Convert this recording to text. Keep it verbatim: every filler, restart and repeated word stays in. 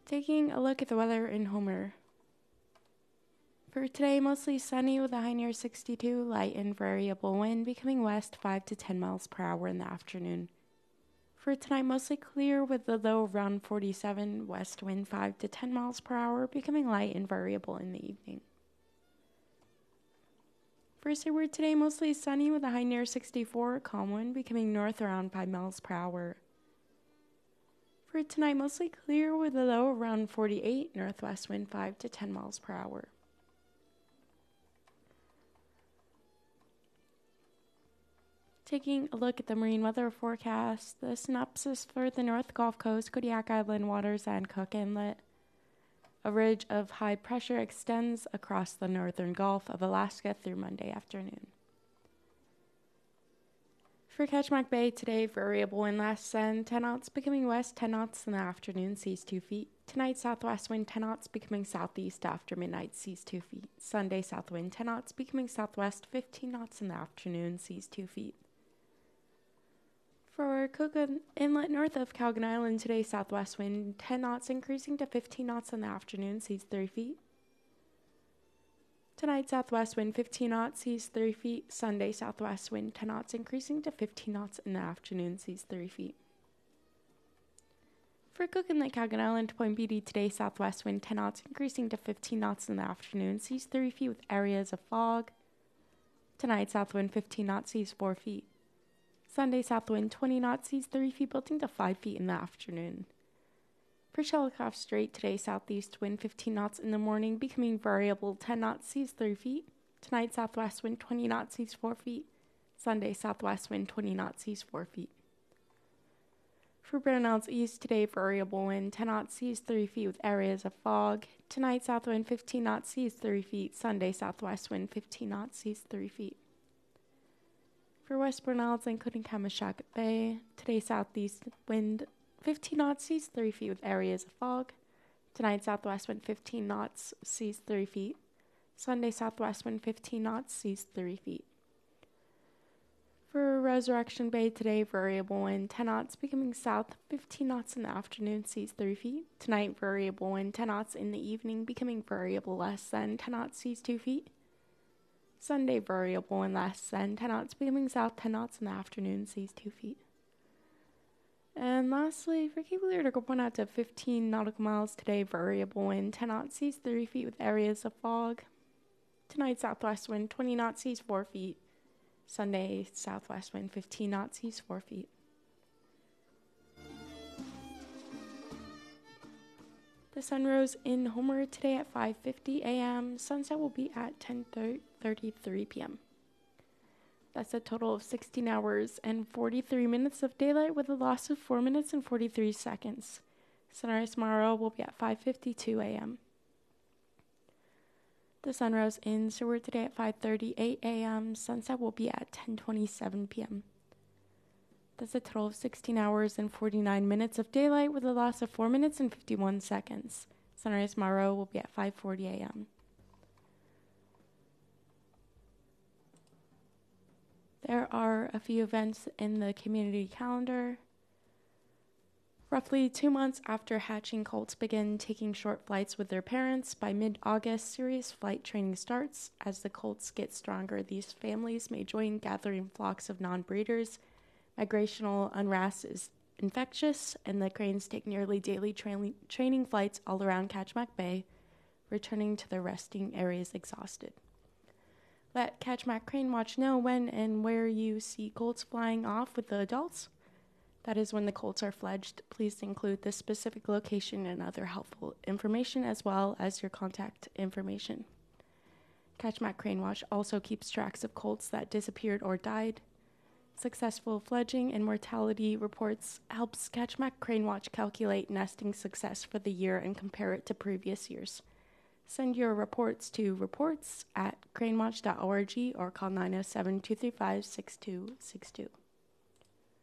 Taking a look at the weather in Homer. For today, mostly sunny with a high near sixty-two, light and variable wind becoming west five to ten miles per hour in the afternoon. For tonight, mostly clear with the low around forty-seven, west wind five to ten miles per hour becoming light and variable in the evening. For Seaward today, mostly sunny with a high near sixty-four, calm wind becoming north around five miles per hour. For tonight, mostly clear with a low around forty-eight, northwest wind five to ten miles per hour. Taking a look at the marine weather forecast, the synopsis for the North Gulf Coast, Kodiak Island waters, and Cook Inlet. A ridge of high pressure extends across the northern Gulf of Alaska through Monday afternoon. For Ketchikan Bay today, variable wind lasts ten knots, becoming west ten knots in the afternoon, seas two feet. Tonight, southwest wind ten knots, becoming southeast after midnight, seas two feet. Sunday, south wind ten knots, becoming southwest fifteen knots in the afternoon, seas two feet. For Cook Inlet north of Calgon Island today, southwest wind ten knots, increasing to fifteen knots in the afternoon, seas three feet. Tonight, southwest wind fifteen knots, seas three feet. Sunday, southwest wind ten knots, increasing to fifteen knots in the afternoon, seas three feet. For Cook Inlet, Calgon Island to Point Beatty today, southwest wind ten knots, increasing to fifteen knots in the afternoon, seas three feet with areas of fog. Tonight, south wind fifteen knots, seas four feet. Sunday, south wind twenty knots, seas three feet, building to five feet in the afternoon. For Shelikof Strait today, southeast wind fifteen knots in the morning, becoming variable ten knots, seas three feet. Tonight, southwest wind twenty knots, seas four feet. Sunday, southwest wind twenty knots, seas four feet. For Brunel's east today, variable wind ten knots, seas three feet with areas of fog. Tonight, south wind fifteen knots, seas three feet. Sunday, southwest wind fifteen knots, seas three feet. For West Brunel's, including Kamishaka Bay, today, southeast wind fifteen knots, seas three feet with areas of fog. Tonight, southwest wind fifteen knots, seas three feet. Sunday, southwest wind fifteen knots, seas three feet. For Resurrection Bay today, variable wind ten knots, becoming south fifteen knots in the afternoon, seas three feet. Tonight, variable wind ten knots in the evening, becoming variable less than ten knots, seas two feet. Sunday, variable wind less than ten knots, becoming south ten knots in the afternoon, seas two feet. And lastly, for Cape Lear to go point out to fifteen nautical miles today, variable wind ten knots, seas three feet with areas of fog. Tonight, southwest wind twenty knots, seas four feet. Sunday, southwest wind fifteen knots, seas four feet. The sun rose in Homer today at five fifty a.m. Sunset will be at ten thirty-three p.m. That's a total of sixteen hours and forty-three minutes of daylight with a loss of four minutes and forty-three seconds. Sunrise tomorrow will be at five fifty-two a.m. The sun rose in Seward today at five thirty-eight a.m. Sunset will be at ten twenty-seven p.m. That's a total of sixteen hours and forty-nine minutes of daylight with a loss of four minutes and fifty-one seconds. Sunrise tomorrow will be at five forty a.m. There are a few events in the community calendar. Roughly two months after hatching, colts begin taking short flights with their parents. By mid-August, serious flight training starts. As the colts get stronger, these families may join gathering flocks of non-breeders. Migrational unrest is infectious, and the cranes take nearly daily tra- training flights all around Ketchikan Bay, returning to their resting areas exhausted. Let Ketchikan Crane Watch know when and where you see colts flying off with the adults. That is when the colts are fledged. Please include the specific location and other helpful information as well as your contact information. Ketchikan Crane Watch also keeps tracks of colts that disappeared or died. Successful fledging and mortality reports helps Ketchikan Crane Watch calculate nesting success for the year and compare it to previous years. Send your reports to reports at cranewatch dot org or call nine oh seven, two three five, six two six two.